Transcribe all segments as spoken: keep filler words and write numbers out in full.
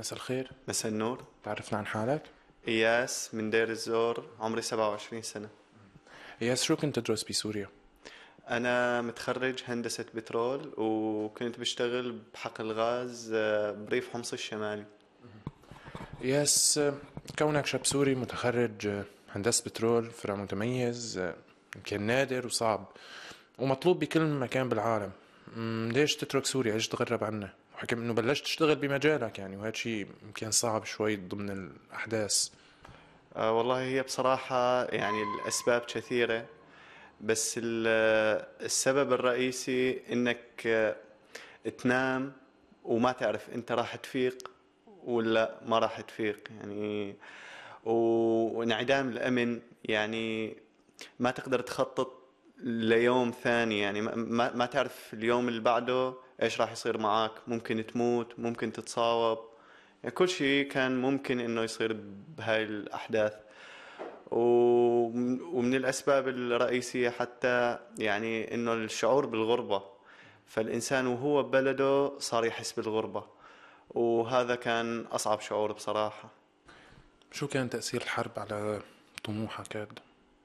مساء الخير. مساء النور. تعرفنا عن حالك؟ إياس من دير الزور، عمري سبعة وعشرين سنة. إياس، شو كنت تدرس بسوريا؟ أنا متخرج هندسة بترول وكنت بشتغل بحقل غاز آه، بريف حمص الشمالي. إياس، كونك شاب سوري متخرج هندسة بترول، فرع متميز يمكن نادر وصعب ومطلوب بكل مكان بالعالم. مم، ليش تترك سوريا؟ ليش تغرب عنه؟ وحكم انه بلشت تشتغل بمجالك يعني، وهذا شيء يمكن صعب شوي ضمن الاحداث. آه، والله هي بصراحة يعني الأسباب كثيرة، بس ال- السبب الرئيسي إنك آه، تنام وما تعرف أنت راح تفيق ولا ما راح تفيق يعني، و- وانعدام الأمن يعني، ما تقدر تخطط ليوم ثاني يعني، ما, ما ما تعرف اليوم اللي بعده ايش راح يصير معاك، ممكن تموت، ممكن تتصاوب، يعني كل شيء كان ممكن انه يصير بهاي الاحداث. و- ومن الاسباب الرئيسية حتى يعني انه الشعور بالغربة، فالانسان وهو ببلده صار يحس بالغربة، وهذا كان اصعب شعور بصراحة. شو كان تأثير الحرب على طموحك هاد؟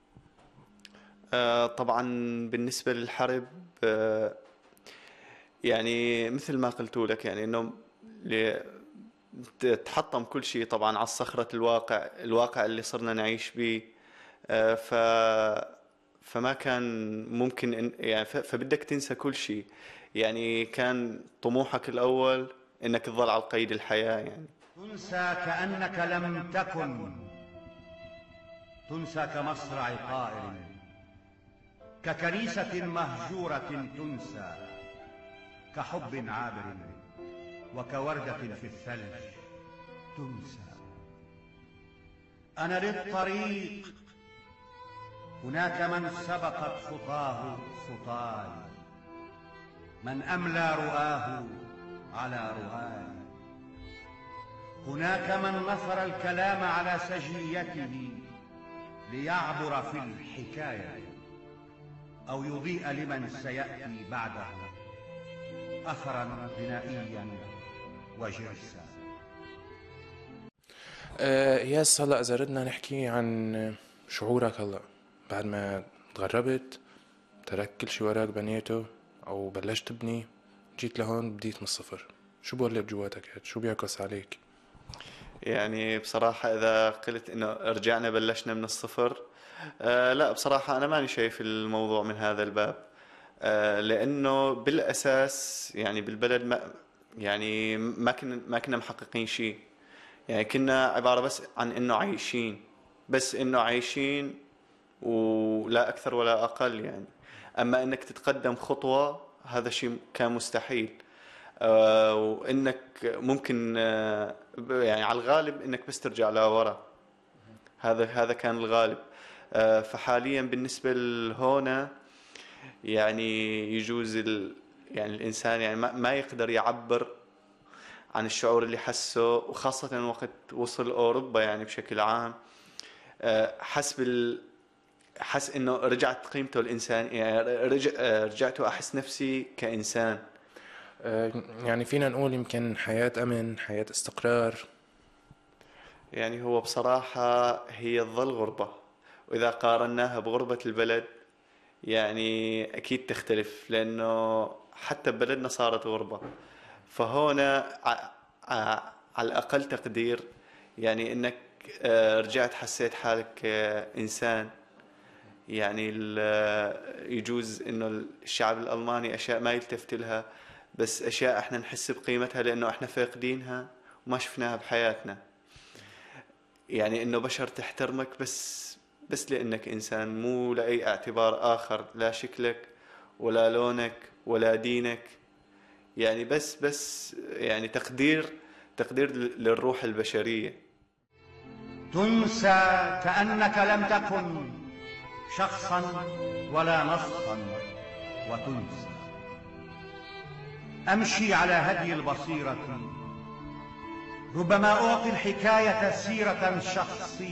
آه، طبعا بالنسبة للحرب، آه، يعني مثل ما قلت لك يعني انه ل- تحطم كل شيء طبعا على صخرة الواقع الواقع اللي صرنا نعيش به. آه، ف فما كان ممكن إن يعني ف- فبدك تنسى كل شيء، يعني كان طموحك الأول إنك تظل على قيد الحياة يعني. تنسى كأنك لم تكن، تنسى كمصرع طائر، ككنيسة مهجورة تنسى، كحب عابر وكوردة في الثلج تنسى. أنا للطريق، هناك من سبقت خطاه خطاي، من أملى رؤاه على رؤاي، هناك من نثر الكلام على سجيته ليعبر في الحكاية أو يضيء لمن سيأتي بعده أثرا بنائيا وجرسا. آه، إياس، هلا إذا ردنا نحكي عن شعورك هلا بعد ما تغربت، تركت كل شي وراك بنيته أو بلشت تبني، جيت لهون بديت من الصفر، شو بولد جواتك هاد؟ شو بيعكس عليك؟ يعني بصراحة إذا قلت إنه رجعنا بلشنا من الصفر، آه لا بصراحة أنا ماني شايف الموضوع من هذا الباب. آه لأنه بالأساس يعني بالبلد ما يعني ما كنا ما كنا محققين شيء، يعني كنا عبارة بس عن إنه عايشين، بس إنه عايشين ولا أكثر ولا أقل يعني. أما إنك تتقدم خطوة هذا شيء كان مستحيل. آه، وإنك ممكن آه، يعني على الغالب إنك بس ترجع لورا، هذا هذا كان الغالب. آه، فحاليا بالنسبة لهنا يعني يجوز ال يعني الإنسان يعني ما ما يقدر يعبر عن الشعور اللي حسه، وخاصة وقت وصل أوروبا يعني بشكل عام. آه، حس بال حس إنه رجعت قيمته الإنسان، يعني رجع آه، رجعت أحس نفسي كإنسان. آه، يعني فينا نقول يمكن حياة أمن، حياة استقرار. يعني هو بصراحة هي تظل غربة، وإذا قارناها بغربة البلد يعني أكيد تختلف، لأنه حتى ببلدنا صارت غربة. فهنا ع- ع- على الأقل تقدير يعني إنك آه، رجعت حسيت حالك كإنسان. يعني ال- يجوز إنه الشعب الألماني أشياء ما يلتفت لها، بس أشياء إحنا نحس بقيمتها لأنه إحنا فاقدينها وما شفناها بحياتنا. يعني انه بشر تحترمك بس بس لانك انسان، مو لاي اعتبار اخر، لا شكلك ولا لونك ولا دينك، يعني بس بس يعني تقدير تقدير للروح البشرية. تنسى كأنك لم تكن شخصا ولا نصا وتنسى. أمشي على هدي البصيرة، ربما أعطي الحكاية سيرة شخصية